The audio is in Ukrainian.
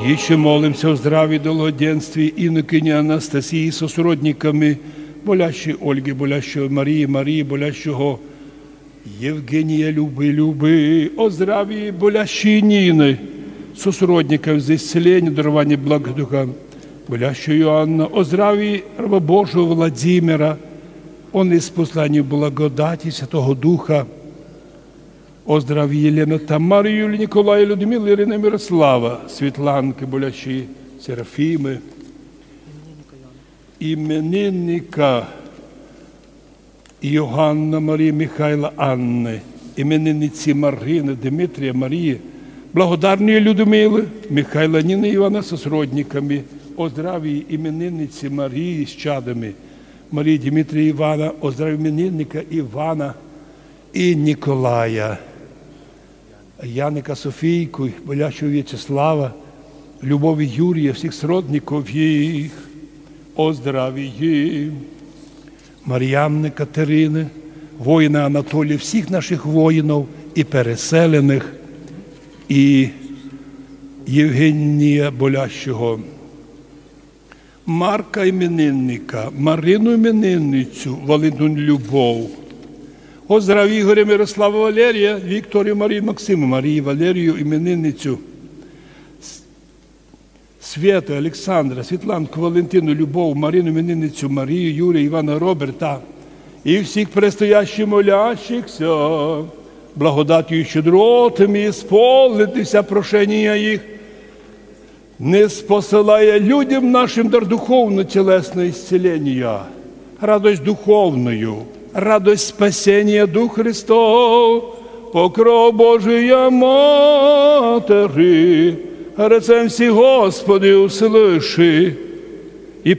Еще молимся о здравии, долгоденствии инокине Анастасии со сродниками, болящей Ольги, болящей Марии, Марии, болящего Евгения, Любы, о здравии болящей Нины, со сродниками за исцеление, дарование блага Духа, болящую Иоанна, о здравии раба Божьего Владимира, он из послания благодати Святого Духа, о здравии Елены, Тамары, Юлии, Николая, Людмилы, Ирины, Мирослава, Светланки, болящей Серафимы, именинника Йоганна, Марии, Михайла, Анны, именинниці Марини, Дмитрия, Марии, благодарные Людмилы, Михайла, Нины, Ивана со сродниками, о здравии именинниці Марии с чадами, Марии, Дмитрия, Ивана, о здравии именинника Ивана и Николая, Яника, Софийку, болящего Вячеслава, Любови, Юрия, всех сродников их, о здравии Мар'яни, Катерини, воїна Анатолія, всіх наших воїнів і переселених, і Євгенія болящого, Марка іменинника, Марину іменинницю, Валентину Любов, о здраві Ігоря, Мирослава, Валерія, Вікторію, Марію, Максиму, Марії, Валерію іменинницю, Свята, Олександра, Світланку, Валентину, Любов, Марину, іменинницю, Марію, Юрія, Івана, Роберта і всіх предстоящих молящихся, благодатью і щедротами ісполнитися прошення їх, не спосилає людям нашим дар духовно-тілесного ісцелення, радость духовною, радость спасения Дух Христов, покров Божия Матери, рецем всі, Господи, услыши,